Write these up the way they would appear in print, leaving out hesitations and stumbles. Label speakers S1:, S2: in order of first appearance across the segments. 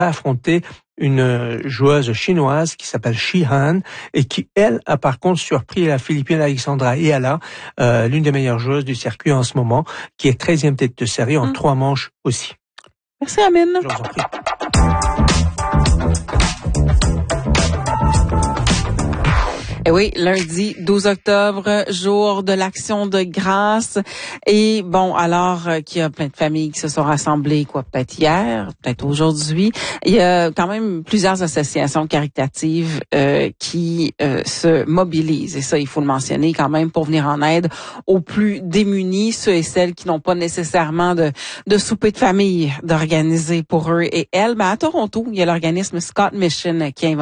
S1: affronter une joueuse chinoise qui s'appelle Shi Han et qui, elle, a par contre surpris la Philippine Alexandra Ayala, l'une des meilleures joueuses du circuit en ce moment, qui est 13e tête de série en 3 manches aussi.
S2: Merci, Amine.
S1: Je vous en prie.
S2: Et oui, lundi 12 octobre, jour de l'Action de grâce. Et bon, alors qu'il y a plein de familles qui se sont rassemblées, peut-être hier, peut-être aujourd'hui. Il y a quand même plusieurs associations caritatives qui se mobilisent. Et ça, il faut le mentionner quand même pour venir en aide aux plus démunis, ceux et celles qui n'ont pas nécessairement de souper de famille d'organiser pour eux et elles. Ben, à Toronto, il y a l'organisme Scott Mission qui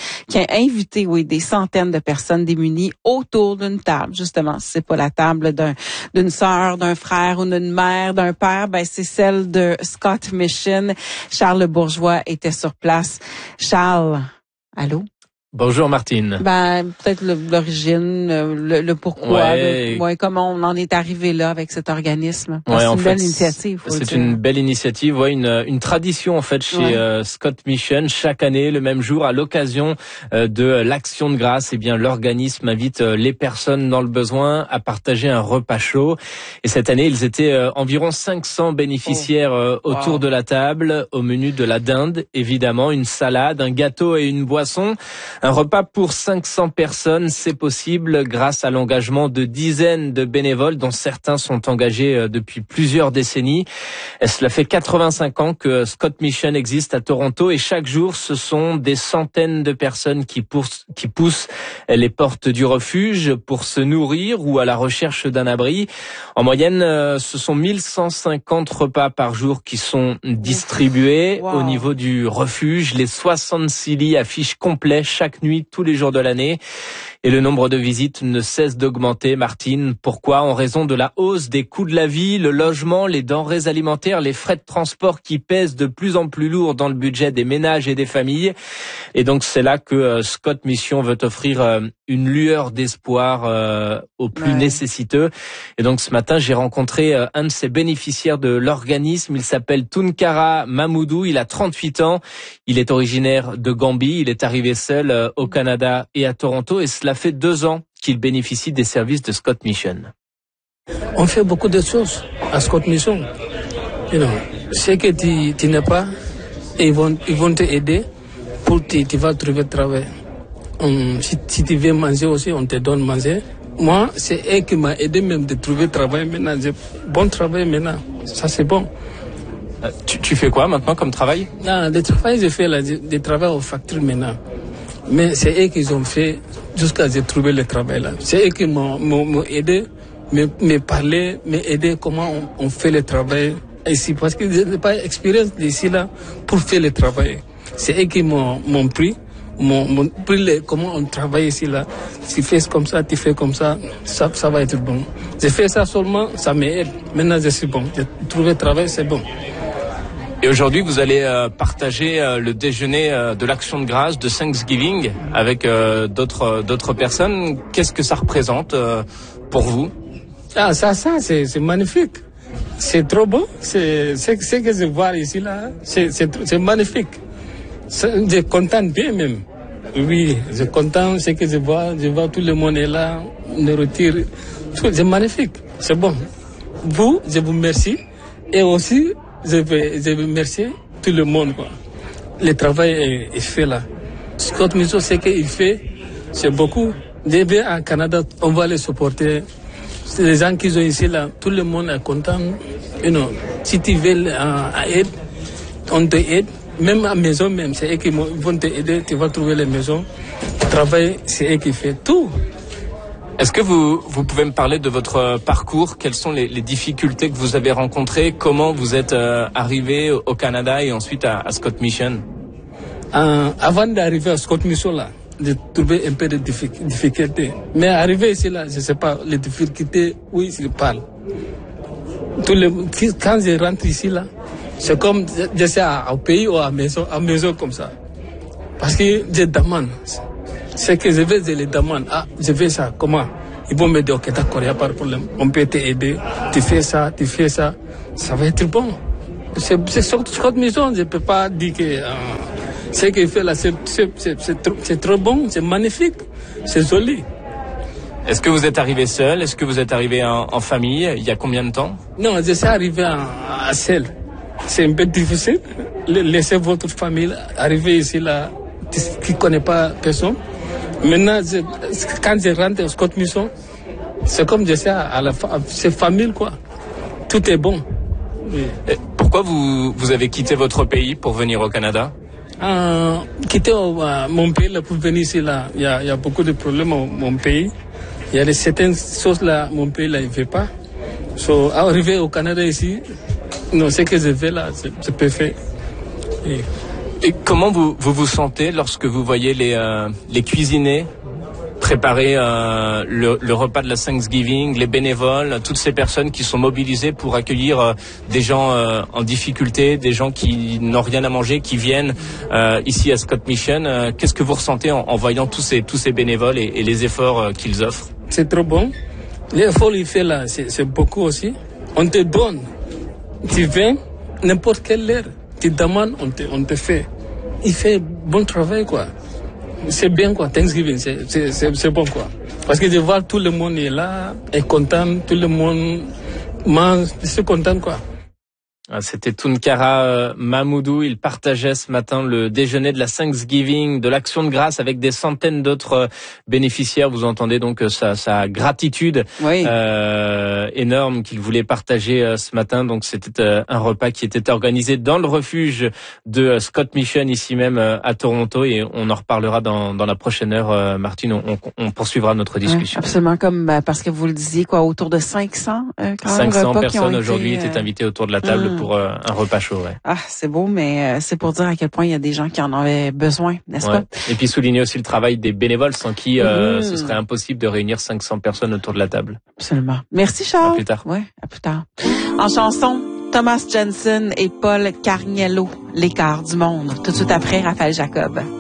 S2: a invité, des centaines de personnes démunies autour d'une table. Justement, c'est pas la table d'une sœur, d'un frère ou d'une mère, d'un père, c'est celle de Scott Mission. Charles Bourgeois était sur place. Charles, allô?
S3: Bonjour Martine.
S2: Peut-être l'origine, le pourquoi, comment on en est arrivé là avec cet organisme. C'est une belle initiative.
S3: C'est une belle initiative, une tradition en fait chez Scott Mission. Chaque année, le même jour, à l'occasion de l'Action de grâce, l'organisme invite les personnes dans le besoin à partager un repas chaud. Et cette année, ils étaient environ 500 bénéficiaires autour de la table. Au menu de la dinde, évidemment, une salade, un gâteau et une boisson. Un repas pour 500 personnes, c'est possible grâce à l'engagement de dizaines de bénévoles dont certains sont engagés depuis plusieurs décennies. Et cela fait 85 ans que Scott Mission existe à Toronto et chaque jour, ce sont des centaines de personnes qui poussent les portes du refuge pour se nourrir ou à la recherche d'un abri. En moyenne, ce sont 1150 repas par jour qui sont distribués au niveau du refuge. Les 66 lits affichent complets chaque nuit, tous les jours de l'année. Et le nombre de visites ne cesse d'augmenter, Martine. Pourquoi? En raison de la hausse des coûts de la vie, le logement, les denrées alimentaires, les frais de transport qui pèsent de plus en plus lourd dans le budget des ménages et des familles. Et donc c'est là que Scott Mission veut offrir une lueur d'espoir aux plus nécessiteux. Et donc ce matin, j'ai rencontré un de ces bénéficiaires de l'organisme. Il s'appelle Tunkara Mamoudou. Il a 38 ans. Il est originaire de Gambie. Il est arrivé seul au Canada et à Toronto. Et cela fait 2 ans qu'il bénéficie des services de Scott Mission.
S4: On fait beaucoup de choses à Scott Mission. Ce que tu n'as pas, ils vont te aider pour que tu vas trouver travail. Si tu veux manger aussi, on te donne manger. Moi, c'est eux qui m'ont aidé même de trouver travail maintenant. J'ai bon travail maintenant. Ça, c'est bon.
S3: Tu fais quoi maintenant comme travail?
S4: Le travail, je fais des travaux aux factures maintenant. Mais c'est eux qui ont fait jusqu'à j'ai trouvé le travail là. C'est eux qui m'ont aidé, me parler, m'aider comment on fait le travail ici. Parce que je n'ai pas d'expérience d'ici là pour faire le travail. C'est eux qui m'ont pris comment on travaille ici là. Tu fais comme ça, tu fais comme ça, ça va être bon. J'ai fait ça seulement, ça m'aide. Maintenant je suis bon. J'ai trouvé le travail, c'est bon.
S3: Et aujourd'hui, vous allez partager le déjeuner de l'Action de grâce de Thanksgiving avec d'autres personnes. Qu'est-ce que ça représente pour vous?
S4: Ça c'est magnifique. C'est trop beau. C'est ce que je vois ici là. C'est magnifique. Je suis content bien même. Oui, je suis content ce que je vois. Je vois tout le monde est là, nourriture. C'est magnifique. C'est bon. Je vous remercie. Et aussi, je veux remercier tout le monde. Le travail est fait là. Scott Mission, ce qu'il fait, c'est beaucoup. Dès en Canada, on va les supporter. Les gens qui sont ici là, tout le monde est content. Si tu veux aide, on te aide. Même à la maison, c'est eux qui vont t'aider. Tu vas trouver les maisons. Le travail, c'est eux qui font tout.
S3: Est-ce que vous pouvez me parler de votre parcours? Quelles sont les difficultés que vous avez rencontrées? Comment vous êtes arrivé au Canada et ensuite à Scott Mission?
S4: Avant d'arriver à Scott Mission, là, j'ai trouvé un peu de difficultés. Mais arrivé ici, là, je ne sais pas, les difficultés, oui, je parle. Quand je rentre ici, là, c'est comme je sais au pays ou à maison comme ça. Parce que je demande. C'est que je les demande. Je fais ça, comment? Ils vont me dire, ok, d'accord, il n'y a pas de problème. On peut t'aider. Tu fais ça, ça va être bon. C'est Scott Mission, je peux pas dire que ce qu'il fait là, c'est trop bon, c'est magnifique, c'est joli.
S3: Est-ce que vous êtes arrivé seul? Est-ce que vous êtes arrivé en famille? Il y a combien de temps?
S4: Non, je suis arrivé à seul. C'est un peu difficile. Laissez votre famille arriver ici là, qui ne connaît pas personne. Maintenant, quand je rentre au Scott Mission, c'est comme je sais c'est famille quoi. Tout est bon. Oui.
S3: Pourquoi vous avez quitté votre pays pour venir au Canada?
S4: Quitter mon pays là, pour venir ici là, il y a beaucoup de problèmes dans mon pays. Il y a certaines choses là, mon pays là, il ne fait pas. So, arriver au Canada ici, non, ce que je fais là, c'est parfait.
S3: Et comment vous sentez lorsque vous voyez les cuisiniers préparer le repas de la Thanksgiving, les bénévoles, toutes ces personnes qui sont mobilisées pour accueillir des gens en difficulté, des gens qui n'ont rien à manger, qui viennent ici à Scott Mission. Qu'est-ce que vous ressentez en voyant tous ces bénévoles et les efforts qu'ils offrent?
S4: C'est trop bon. L'effort qu'il fait là, c'est beaucoup aussi. On te donne. Tu viens, n'importe quelle heure, tu demandes, on te fait. Il fait bon travail quoi. C'est bien quoi, Thanksgiving, c'est bon quoi. Parce que je vois tout le monde est là, est content, tout le monde mange, c'est content quoi.
S3: C'était Tunkara Mamoudou. Il partageait ce matin le déjeuner de la Thanksgiving, de l'Action de grâce avec des centaines d'autres bénéficiaires. Vous entendez donc sa gratitude énorme qu'il voulait partager ce matin. Donc c'était un repas qui était organisé dans le refuge de Scott Mission ici même à Toronto et on en reparlera dans la prochaine heure. Martine, on poursuivra notre discussion.
S2: Ouais, absolument, comme parce que vous le disiez quoi, autour de 500
S3: 500 personnes aujourd'hui étaient invitées autour de la table pour un repas chaud. Ouais.
S2: Ah, c'est beau, mais c'est pour dire à quel point il y a des gens qui en avaient besoin, n'est-ce pas?
S3: Et puis souligner aussi le travail des bénévoles sans qui ce serait impossible de réunir 500 personnes autour de la table.
S2: Absolument. Merci Charles.
S3: À plus tard.
S2: Ouais, à plus tard. En chanson, Thomas Jensen et Paul Carniello, l'écart du monde. Tout de suite après, Raphaël Jacob.